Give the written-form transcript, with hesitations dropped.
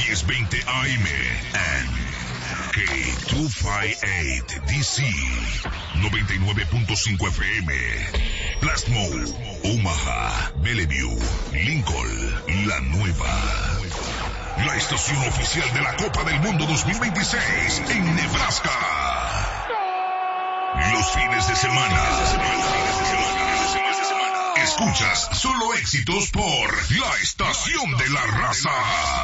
620 AM and K258 DC 99.5 FM. Plasmo, Omaha, Bellevue, Lincoln, La Nueva. La estación oficial de la Copa del Mundo 2026 en Nebraska. Los fines de semana. Escuchas solo éxitos por la estación de la raza.